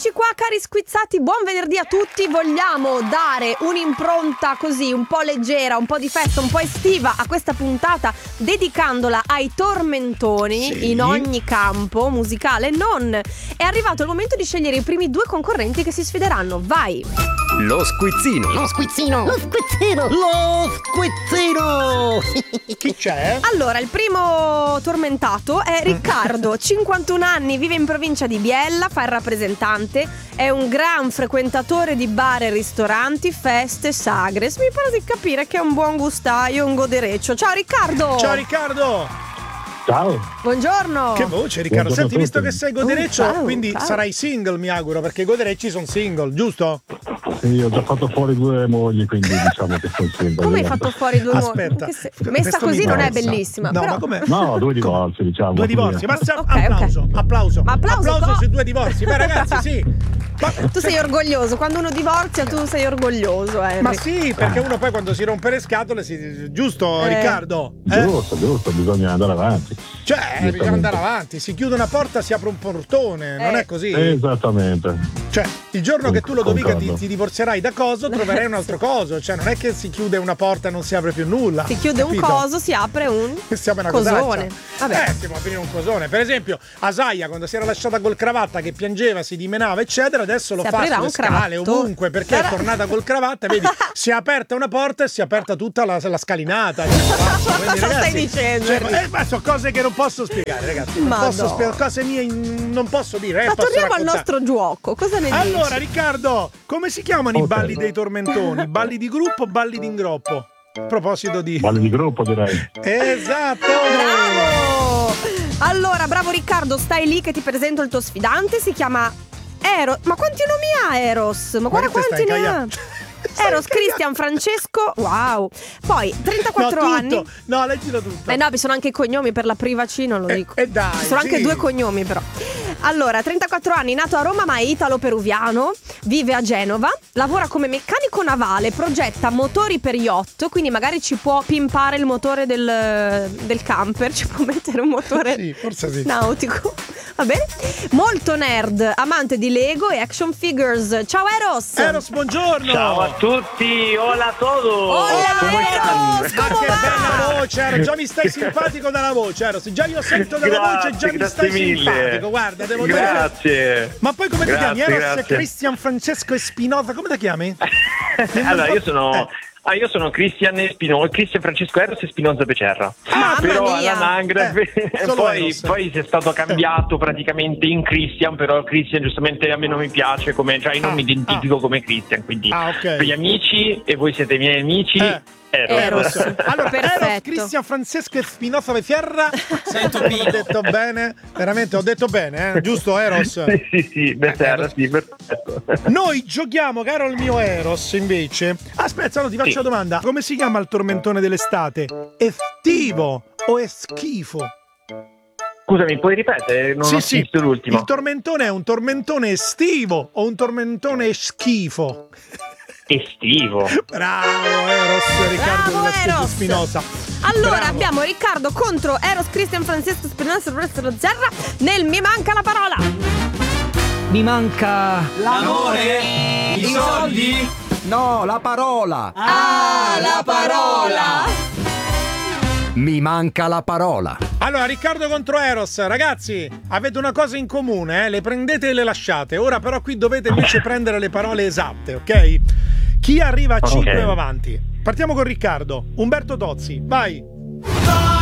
Eccoci qua, cari squizzati, buon venerdì a tutti. Vogliamo dare un'impronta così un po' leggera, un po' di festa, un po' estiva a questa puntata, dedicandola ai tormentoni in ogni campo musicale. Non è arrivato il momento di scegliere i primi due concorrenti che si sfideranno. Vai! Lo squizzino. Lo squizzino. Lo squizzino. Lo squizzino. Chi c'è? Allora, il primo tormentato è Riccardo, 51 anni, vive in provincia di Biella, fa il rappresentante, è un gran frequentatore di bar e ristoranti, feste, sagre. Mi pare di capire che è un buon gustaio, un godereccio. Ciao Riccardo! Ciao Riccardo! Ciao. Buongiorno. Che voce, Riccardo. Buongiorno Senti, a visto tutti. che sei godereccio, Ciao, quindi ciao. sarai single, mi auguro, perché i goderecci sono single, giusto? Sì, ho già fatto fuori 2 mogli, quindi diciamo che sono sempre. Come hai fatto fuori due nuovi? Aspetta. Messa Questo così mi non è interessa. bellissima. No, però... ma com'è? No, 2 divorzi, diciamo. 2 divorzi. Ma Ok, applauso, ok. applauso. Applauso, Sui 2 divorzi. Beh, ragazzi, sì. Tu sei orgoglioso, quando uno divorzia tu sei orgoglioso, Ma sì, perché uno poi quando si rompe le scatole giusto, Riccardo? Giusto, bisogna andare avanti. Cioè, bisogna andare avanti. Si chiude una porta, si apre un portone. Non è così? Esattamente. Cioè, il giorno che tu lo dovi che Concordo. ti divorzierai da coso, troverai un altro coso. Cioè, non è che si chiude una porta e non si apre più nulla. Si chiude capito? un coso, si apre un Siamo una cosone. cosaccia. Vabbè. Stiamo a aprire un cosone. Per esempio, Asaia, quando si era lasciata col cravatta, che piangeva, si dimenava, eccetera, adesso lo Si fa aprirà sulle un scale, cravattone. ovunque, perché è tornata col cravatta. Vedi, si è aperta una porta e si è aperta tutta la scalinata. Quindi, Cosa stai dicendo? Ma sono cose che non posso spiegare, ragazzi. Non Ma posso no. spiegare, cose mie non posso dire. Ma posso torniamo al raccontare. nostro gioco. Cosa ne Allora, dici? Riccardo, come si chiamano i Ok. balli dei tormentoni? Balli di gruppo o balli di ingroppo? A proposito di... Balli di gruppo, direi. Esatto! Bravo! Allora, bravo Riccardo, stai lì che ti presento il tuo sfidante, si chiama Eros. Ma quanti nomi ha Eros? Ma guarda che quanti stai ne ha. cagando? Eros Cristian Francesco, wow. Poi 34 No, anni. tutto. No, leggilo tutto. No, vi sono anche i cognomi per la privacy, non lo dico. dai, Ci sono anche sì. 2 cognomi però. Allora, 34 anni, nato a Roma ma è italo-peruviano, vive a Genova, lavora come meccanico navale, progetta motori per yacht, quindi magari ci può pimpare il motore del camper, ci può mettere un motore Sì, forse sì. nautico. Va bene? Molto nerd, amante di Lego e action figures. Ciao Eros! Eros, buongiorno! Ciao a tutti, hola a todos. Hola, Come Eros, stan? Ma come che va? bella voce, Eros! Già mi stai simpatico dalla voce, Eros. Già io sento dalla voce, già mi Grazie stai mille. simpatico. Guarda, devo dire. Grazie. Ma poi come ti chiami? Grazie, Eros, grazie. Cristian Francesco Espinosa, come ti chiami? Allora, io sono Cristian Francesco Eros e Spinoza Becerra. Mamma Però mia. all'anagrafe solo Eros. poi si è stato cambiato praticamente in Christian, però Christian giustamente a me non mi piace, cioè io non mi identifico come Christian, quindi ok. per gli amici e voi siete i miei amici. Eros. Allora, Perfetto. Eros, Cristian Francesco Espinosa Becerra. Sento che ho detto bene. Veramente ho detto bene, giusto Eros? Sì, Becerra, sì, perfetto. Noi giochiamo, caro il mio Eros, invece. Aspetta, no, ti faccio Sì. una domanda. Come si chiama il tormentone dell'estate? Estivo o è schifo? Scusami, puoi ripetere? Non ho visto l'ultimo. Il tormentone è un tormentone estivo o un tormentone schifo? Estivo. Bravo Eros, Riccardo Bravo, della Studio Eros. Spinoza. Allora Bravo. abbiamo Riccardo contro Eros Cristian Francesco Spinoza Zerra nel Mi manca la parola. Mi manca L'amore? I soldi? No, la parola. Ah, la parola! Mi manca la parola. Allora, Riccardo contro Eros, ragazzi, avete una cosa in comune, le prendete e le lasciate. Ora però qui dovete invece prendere le parole esatte, ok? Chi arriva a 5 va avanti. Partiamo con Riccardo. Umberto Tozzi, vai.